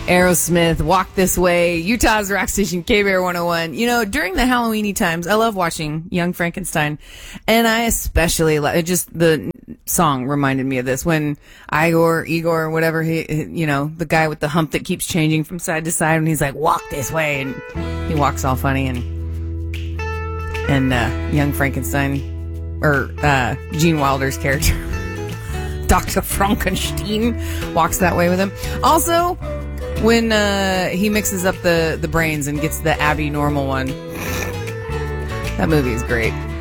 Aerosmith, Walk This Way, Utah's Rock Station, K-Bear 101. You know, during the Halloweeny times, I love watching Young Frankenstein. And I especially like, just the song reminded me of this when Igor, whatever, the guy with the hump that keeps changing from side to side, and he's like, walk this way. And he walks all funny. And Young Frankenstein, or Gene Wilder's character, Dr. Frankenstein, walks that way with him. Also, when he mixes up the brains and gets the Abby normal one. That movie is great.